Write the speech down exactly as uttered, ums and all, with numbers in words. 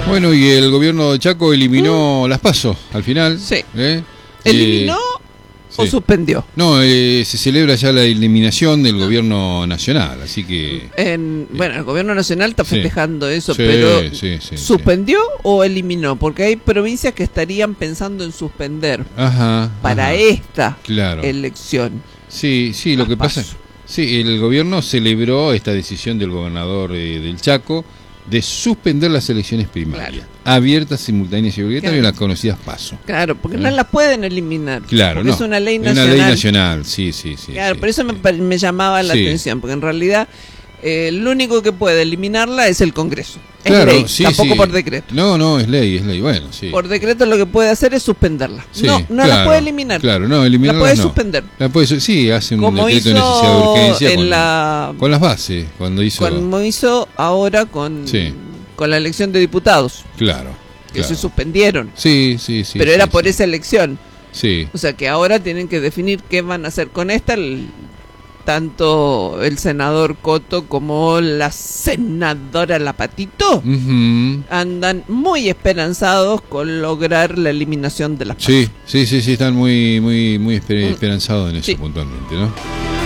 Bueno, y el gobierno de Chaco eliminó mm. las PASO al final. Sí. ¿eh? ¿Eliminó eh, o sí. suspendió? No, eh, se celebra ya la eliminación del gobierno nacional, así que... En, bueno, el gobierno nacional está festejando sí. eso, sí, pero sí, sí, ¿suspendió sí. o eliminó? Porque hay provincias que estarían pensando en suspender ajá, para ajá. esta claro. elección. Sí, sí, lo que pasa... Sí, el gobierno celebró esta decisión del gobernador eh, del Chaco de suspender las elecciones primarias, claro. abiertas, simultáneas y obligatorias, claro. las conocidas PASO. Claro, porque ¿eh? no las pueden eliminar. Claro, no. Es una ley es nacional. Una ley nacional, sí, sí, sí. Claro, sí, por eso sí. Me, me llamaba la sí. atención, porque en realidad eh, el único que puede eliminarla es el Congreso. Es claro, ley, sí, tampoco sí. por decreto. No, no, es ley, es ley, bueno, sí. Por decreto lo que puede hacer es suspenderla. Sí, no, no claro, la puede eliminar. Claro, no, eliminarla la puede no. suspender. La puede, sí, hace un como decreto de necesidad de urgencia en con, la, con las bases, cuando hizo... Como hizo ahora con, sí. con la elección de diputados. Claro. Que claro. se suspendieron. Sí, sí, sí. Pero sí, era sí. por esa elección. Sí. O sea que ahora tienen que definir qué van a hacer con esta, el, tanto el senador Coto como la senadora Lapatito uh-huh. andan muy esperanzados con lograr la eliminación de las PASO. Sí, sí, sí, sí, están muy, muy, muy esper- esperanzados en eso sí. puntualmente, ¿no?